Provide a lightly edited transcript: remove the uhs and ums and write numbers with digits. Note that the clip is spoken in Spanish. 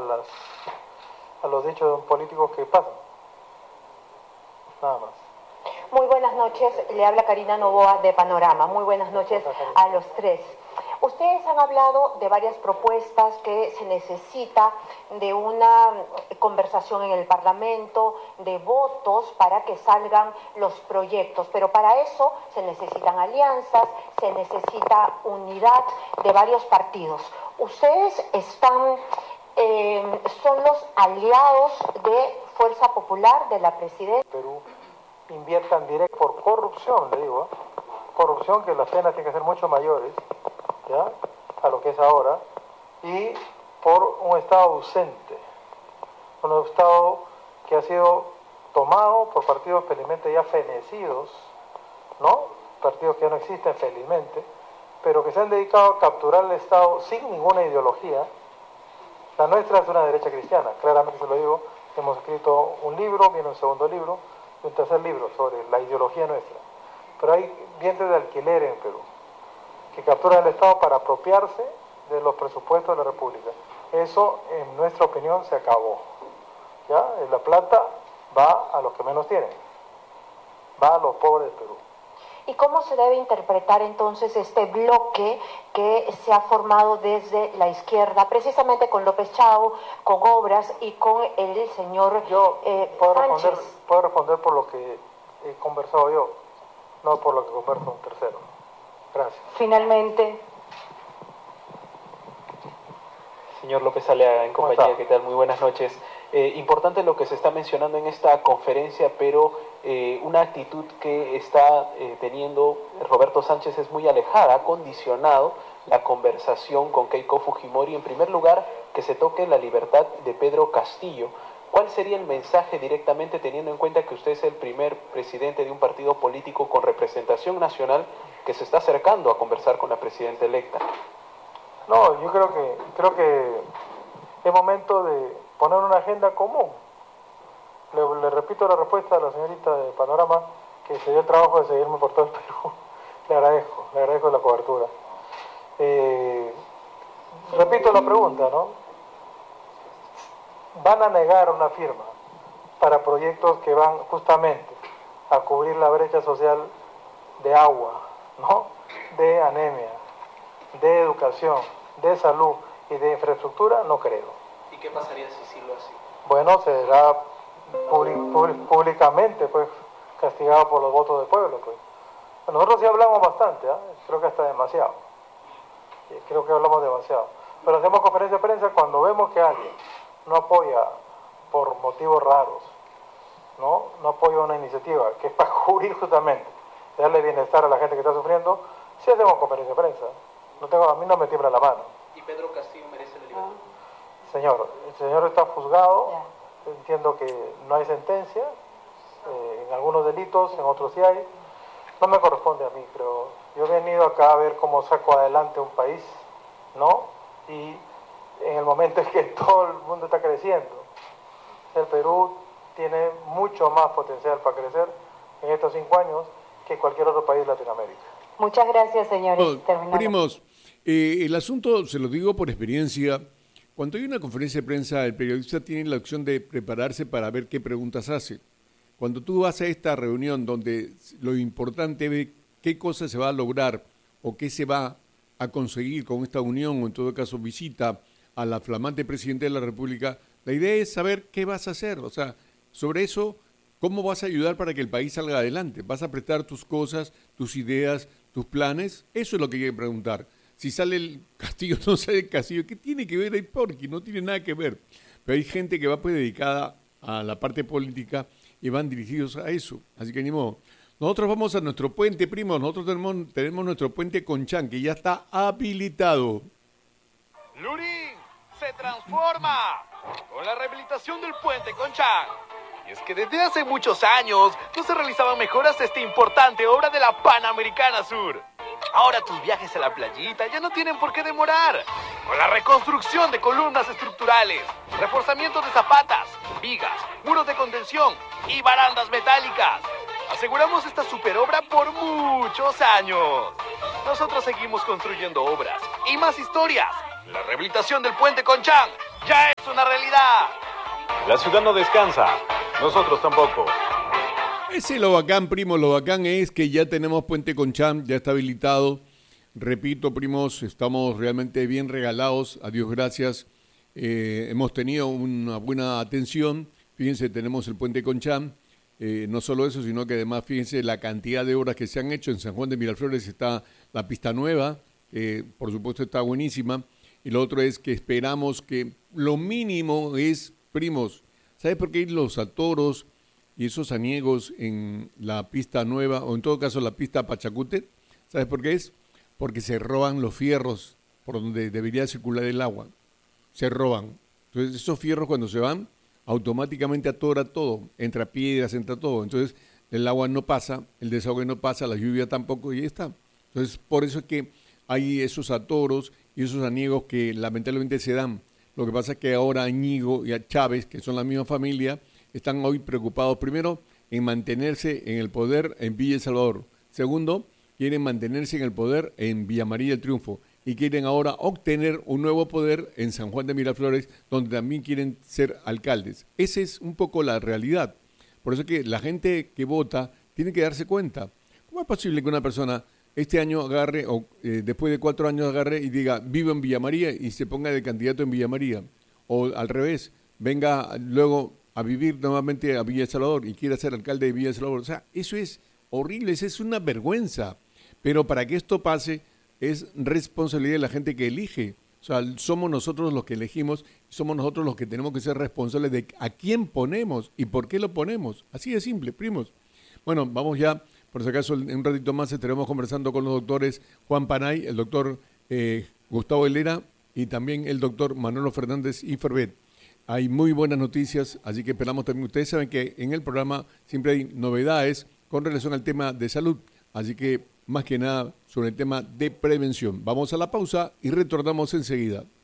a los dichos de un político que pasan. Nada más. Muy buenas noches, le habla Karina Novoa de Panorama. Muy buenas noches a los tres. Ustedes han hablado de varias propuestas que se necesita de una conversación en el Parlamento, de votos para que salgan los proyectos, pero para eso se necesitan alianzas, se necesita unidad de varios partidos. Ustedes son los aliados de Fuerza Popular de la presidencia. Perú inviertan directo por corrupción, le digo, corrupción, que las penas tienen que ser mucho mayores, ¿ya?, a lo que es ahora, y por un Estado ausente, un Estado que ha sido tomado por partidos felizmente ya fenecidos, ¿no?, partidos que ya no existen felizmente, pero que se han dedicado a capturar el Estado sin ninguna ideología. La nuestra es una derecha cristiana, claramente se lo digo. Hemos escrito un libro, viene un segundo libro y un tercer libro sobre la ideología nuestra. Pero hay vientres de alquiler en Perú que capturan el Estado para apropiarse de los presupuestos de la República. Eso, en nuestra opinión, se acabó. ¿Ya? La plata va a los que menos tienen, va a los pobres de Perú. ¿Y cómo se debe interpretar entonces este bloque que se ha formado desde la izquierda, precisamente con López Chau, con Obras y con el señor Sánchez? Puedo responder por lo que he conversado yo, no por lo que conversa un tercero. Gracias. Finalmente. Señor López Aliaga, en compañía, ¿qué tal? Muy buenas noches. Importante lo que se está mencionando en esta conferencia, pero una actitud que está teniendo Roberto Sánchez es muy alejada, ha condicionado la conversación con Keiko Fujimori. En primer lugar, que se toque la libertad de Pedro Castillo. ¿Cuál sería el mensaje directamente, teniendo en cuenta que usted es el primer presidente de un partido político con representación nacional que se está acercando a conversar con la presidenta electa? No, yo creo que es momento de poner una agenda común. Le repito la respuesta a la señorita de Panorama, que se dio el trabajo de seguirme por todo el Perú. Le agradezco la cobertura. Repito la pregunta, ¿no? Van a negar una firma para proyectos que van justamente a cubrir la brecha social de agua, ¿no?, de anemia, de educación, de salud y de infraestructura. No creo. ¿Y qué pasaría si sí lo hace? Bueno, será públicamente, pues, castigado por los votos del pueblo, pues. Nosotros sí hablamos bastante, ¿eh? Creo que hasta demasiado. Creo que hablamos demasiado. Pero hacemos conferencia de prensa cuando vemos que alguien no apoya por motivos raros, no apoya una iniciativa que es para cubrir justamente, darle bienestar a la gente que está sufriendo. Sí hacemos conferencia de prensa. A mí no me tiembla la mano. ¿Y Pedro Castillo merece la libertad? Señor, el señor está juzgado. Entiendo que no hay sentencia en algunos delitos, en otros sí hay. No me corresponde a mí, pero yo he venido acá a ver cómo saco adelante un país, ¿no? Y en el momento en que todo el mundo está creciendo, el Perú tiene mucho más potencial para crecer en estos 5 años que cualquier otro país de Latinoamérica. Muchas gracias, señores. Primos, el asunto, se lo digo por experiencia, cuando hay una conferencia de prensa, el periodista tiene la opción de prepararse para ver qué preguntas hace. Cuando tú vas a esta reunión donde lo importante es qué cosa se va a lograr o qué se va a conseguir con esta unión, o en todo caso visita a la flamante presidenta de la República, la idea es saber qué vas a hacer. O sea, sobre eso, ¿cómo vas a ayudar para que el país salga adelante? ¿Vas a prestar tus cosas, tus ideas, tus planes? Eso es lo que hay que preguntar. Si sale el Castillo, no sale el Castillo, ¿qué tiene que ver ahí? Porque no tiene nada que ver. Pero hay gente que va pues dedicada a la parte política y van dirigidos a eso. Así que ni modo. Nosotros vamos a nuestro puente, primos. Nosotros tenemos nuestro puente Conchán, que ya está habilitado. Lurín se transforma con la rehabilitación del puente Conchán. Y es que desde hace muchos años no se realizaban mejoras a esta importante obra de la Panamericana Sur. Ahora tus viajes a la playita ya no tienen por qué demorar. Con la reconstrucción de columnas estructurales, reforzamiento de zapatas, vigas, muros de contención y barandas metálicas. Aseguramos esta superobra por muchos años. Nosotros seguimos construyendo obras y más historias. La rehabilitación del puente Conchán ya es una realidad. La ciudad no descansa, nosotros tampoco. Ese lo bacán, primo, lo bacán es que ya tenemos Puente Concham, ya está habilitado. Repito, primos, estamos realmente bien regalados, a Dios gracias. Hemos tenido una buena atención. Fíjense, tenemos el Puente Concham. No solo eso, sino que además, fíjense la cantidad de obras que se han hecho. En San Juan de Miraflores está la pista nueva, por supuesto está buenísima. Y lo otro es que esperamos que lo mínimo es, primos, ¿sabes por qué hay los atoros y esos aniegos en la pista nueva, o en todo caso la pista Pachacute? ¿Sabes por qué es? Porque se roban los fierros por donde debería circular el agua. Se roban. Entonces esos fierros cuando se van, automáticamente atora todo, entra piedras, entra todo. Entonces el agua no pasa, el desagüe no pasa, la lluvia tampoco, y ahí está. Entonces por eso es que hay esos atoros y esos aniegos que lamentablemente se dan. Lo que pasa es que ahora Añigo y a Chávez, que son la misma familia, están hoy preocupados primero en mantenerse en el poder en Villa El Salvador. Segundo, quieren mantenerse en el poder en Villa María del Triunfo. Y quieren ahora obtener un nuevo poder en San Juan de Miraflores, donde también quieren ser alcaldes. Esa es un poco la realidad. Por eso es que la gente que vota tiene que darse cuenta. ¿Cómo es posible que una persona este año agarre, o después de 4 años agarre y diga, vivo en Villa María y se ponga de candidato en Villa María? O al revés, venga luego a vivir nuevamente a Villa El Salvador y quiera ser alcalde de Villa El Salvador. O sea, eso es horrible, eso es una vergüenza. Pero para que esto pase, es responsabilidad de la gente que elige. O sea, somos nosotros los que elegimos, somos nosotros los que tenemos que ser responsables de a quién ponemos y por qué lo ponemos. Así de simple, primos. Bueno, vamos ya, por si acaso en un ratito más estaremos conversando con los doctores Juan Panay, el doctor Gustavo Helera y también el doctor Manolo Fernández y Fervet. Hay muy buenas noticias, así que esperamos también. Ustedes saben que en el programa siempre hay novedades con relación al tema de salud, así que más que nada sobre el tema de prevención. Vamos a la pausa y retornamos enseguida.